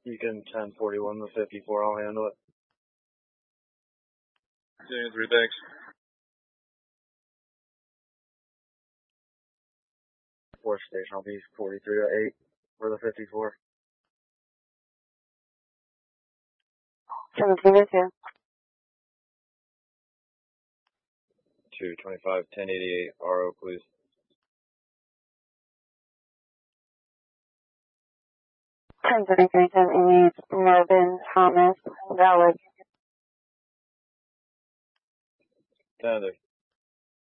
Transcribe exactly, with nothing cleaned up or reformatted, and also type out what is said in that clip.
Beacon ten forty-one with fifty-four, I'll handle it. Ten three, thanks. Fourth station, I'll be forty-three to eight for the fifty-four. seventeen to two. two twenty-five, ten eighty-eight, R O, please. ten thirty-three, ten eighty-eight, Marvin Thomas, valid. ten